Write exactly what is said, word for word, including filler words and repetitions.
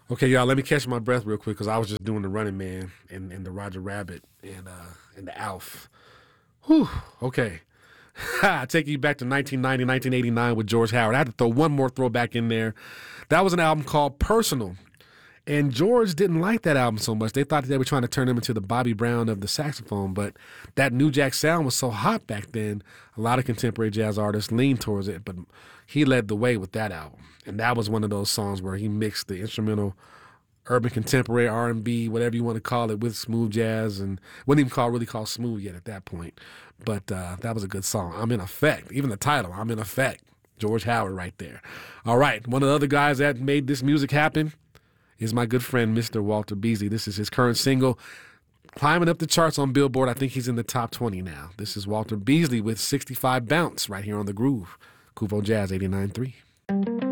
Okay, y'all, let me catch my breath real quick because I was just doing the Running Man and, and the Roger Rabbit and uh and the Alf. Whew. Okay. I take you back to nineteen ninety, nineteen eighty-nine with George Howard. I had to throw one more throwback in there. That was an album called Personal. And George didn't like that album so much. They thought they were trying to turn him into the Bobby Brown of the saxophone, but that New Jack sound was so hot back then, a lot of contemporary jazz artists leaned towards it, but he led the way with that album. And that was one of those songs where he mixed the instrumental, urban contemporary, R and B, whatever you want to call it, with smooth jazz, and wasn't even called really called smooth yet at that point. But uh, that was a good song. I'm in Effect. Even the title, I'm in Effect. George Howard right there. All right, one of the other guys that made this music happen is my good friend, Mister Walter Beasley. This is his current single, climbing up the charts on Billboard. I think he's in the top twenty now. This is Walter Beasley with sixty-five Bounce right here on The Groove. Kuvo Jazz eighty-nine point three.